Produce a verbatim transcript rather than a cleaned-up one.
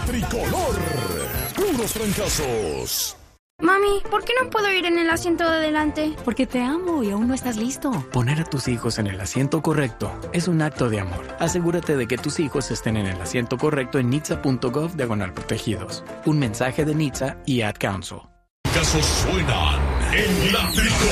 tricolor. Puros fracasos. Mami, ¿por qué no puedo ir en el asiento de adelante? Porque te amo y aún no estás listo. Poner a tus hijos en el asiento correcto es un acto de amor. Asegúrate de que tus hijos estén en el asiento correcto en nitsa punto gov diagonal protegidos. Un mensaje de N H T S A y Ad Council. Casos suenan en la tricolor.